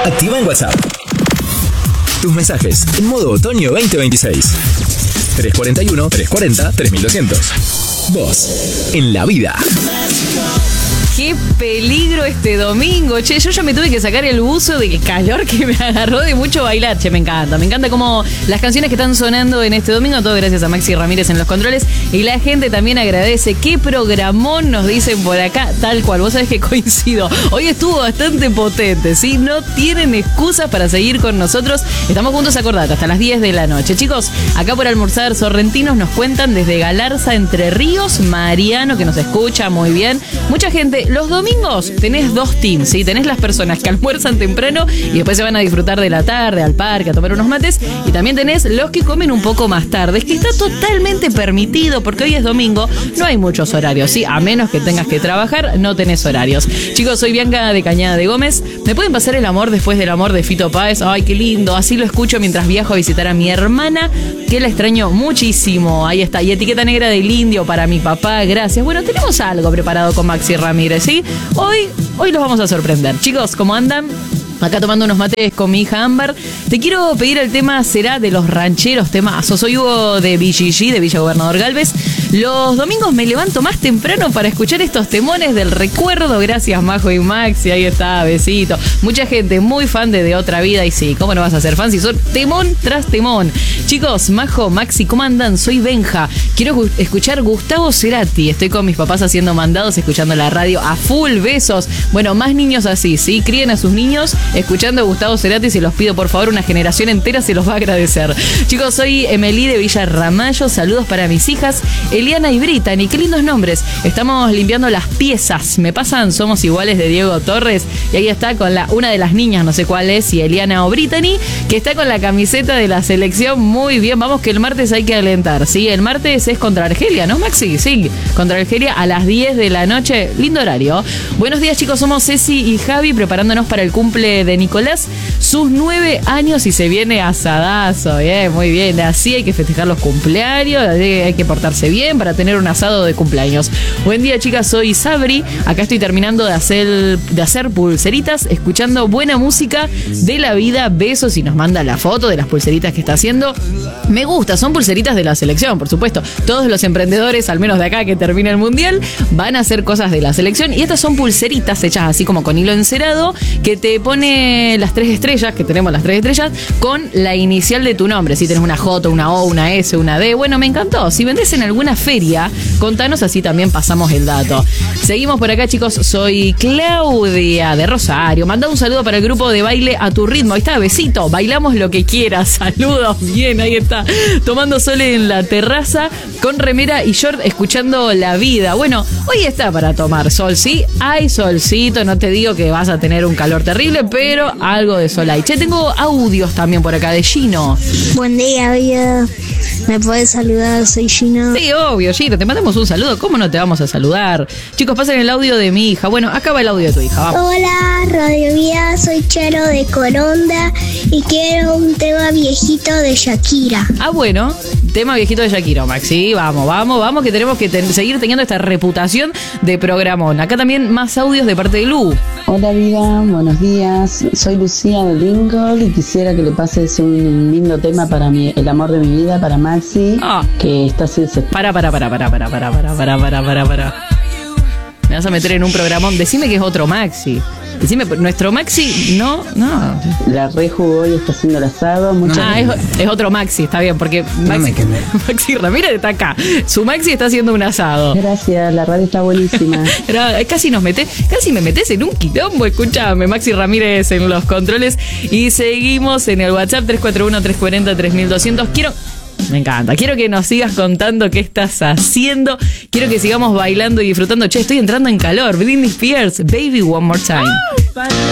Activa en WhatsApp tus mensajes en modo otoño 2026. 341-340-3200. Vos, en la vida. Qué peligro este domingo, che. Yo ya me tuve que sacar el buzo del calor que me agarró de mucho bailar. Che, me encanta como las canciones que están sonando en este domingo. Todo gracias a Maxi Ramírez en los controles. Y la gente también agradece. Qué programón nos dicen por acá, tal cual. Vos sabés que coincido. Hoy estuvo bastante potente, ¿sí? No tienen excusas para seguir con nosotros. Estamos juntos, acordate, hasta las 10 de la noche. Chicos, acá por Almorzar Sorrentinos nos cuentan desde Galarza, Entre Ríos, Mariano, que nos escucha muy bien. Mucha gente. Los domingos tenés dos teams, ¿sí? Tenés las personas que almuerzan temprano y después se van a disfrutar de la tarde al parque a tomar unos mates, y también tenés los que comen un poco más tarde. Es que está totalmente permitido porque hoy es domingo, no hay muchos horarios, ¿sí? A menos que tengas que trabajar, no tenés horarios. Chicos, soy Bianca de Cañada de Gómez. ¿Me pueden pasar el amor después del amor de Fito Páez? Ay, qué lindo, así lo escucho mientras viajo a visitar a mi hermana, que la extraño muchísimo. Ahí está, y etiqueta negra del Indio para mi papá, gracias. Bueno, tenemos algo preparado con Maxi Ramírez, ¿sí? Hoy los vamos a sorprender. Chicos, ¿cómo andan? Acá tomando unos mates con mi hija Ámbar. Te quiero pedir el tema Será de los rancheros, temazos. Soy Hugo de BGG, de Villa Gobernador Galvez. Los domingos me levanto más temprano para escuchar estos temones del recuerdo. Gracias, Majo y Maxi. Ahí está, besito. Mucha gente muy fan de Otra Vida. Y sí, ¿cómo no vas a ser fan si son temón tras temón? Chicos, Majo, Maxi, ¿cómo andan? Soy Benja. Quiero escuchar Gustavo Cerati. Estoy con mis papás haciendo mandados, escuchando la radio a full. Besos. Bueno, más niños así, ¿sí? Críen a sus niños escuchando a Gustavo Cerati. Se los pido, por favor, una generación entera se los va a agradecer. Chicos, soy Emily de Villa Ramallo. Saludos para mis hijas Eliana y Brittany. Qué lindos nombres. Estamos limpiando las piezas. Me pasan Somos Iguales de Diego Torres. Y ahí está con una de las niñas, no sé cuál es, si Eliana o Brittany, que está con la camiseta de la selección. Muy bien, vamos que el martes hay que alentar, ¿sí? El martes es contra Argelia, ¿no, Maxi? Sí, contra Argelia a las 10 de la noche. Lindo horario. Buenos días, chicos. Somos Ceci y Javi preparándonos para el cumple de Nicolás, sus 9 años, y se viene asadazo. Muy bien, así hay que festejar los cumpleaños, hay que portarse bien para tener un asado de cumpleaños. Buen día, chicas, soy Sabri. Acá estoy terminando de hacer pulseritas, escuchando buena música de la vida. Besos, y nos manda la foto de las pulseritas que está haciendo. Me gusta, son pulseritas de la selección, por supuesto. Todos los emprendedores, al menos de acá que termina el mundial, van a hacer cosas de la selección, y estas son pulseritas hechas así como con hilo encerado, que te pone las 3 estrellas, que tenemos las 3 estrellas, con la inicial de tu nombre. Si tenés una J, una O, una S, una D. Bueno, me encantó. Si vendés en alguna feria, contanos, así también pasamos el dato. Seguimos por acá, chicos. Soy Claudia de Rosario. Manda un saludo para el grupo de baile A Tu Ritmo. Ahí está, besito. Bailamos lo que quieras. Saludos. Bien, ahí está. Tomando sol en la terraza, con remera y short, escuchando la vida. Bueno, hoy está para tomar sol, ¿sí? Hay solcito. No te digo que vas a tener un calor terrible, pero algo de sol hay. Che, tengo audios también por acá de Gino. Buen día, vida. ¿Me podés saludar? Soy Gino. Sí, obvio, Gino, te mandamos un saludo. ¿Cómo no te vamos a saludar? Chicos, pasen el audio de mi hija. Bueno, acá va el audio de tu hija. Vamos. Hola, Radio Vida. Soy Charo de Coronda y quiero un tema viejito de Shakira. Ah, bueno, tema viejito de Shakira, Maxi. Vamos, que tenemos que seguir teniendo esta reputación de programón. Acá también más audios de parte de Lu. Hola, vida, buenos días. Soy Lucía de Lincoln y quisiera que le pases un lindo tema para el amor de mi vida, para Maxi, que está así. Para. Me vas a meter en un programón. Decime que es otro Maxi. Decime, nuestro Maxi, no. La rejugó y está haciendo el asado. Es otro Maxi, está bien, porque Maxi Ramírez está acá. Su Maxi está haciendo un asado. Gracias, la radio está buenísima. Casi me metes en un quilombo. Escúchame, Maxi Ramírez en los controles. Y seguimos en el WhatsApp 341-340-3200. Me encanta. Quiero que nos sigas contando qué estás haciendo. Quiero que sigamos bailando y disfrutando. Che, estoy entrando en calor. Britney Spears, Baby One More Time.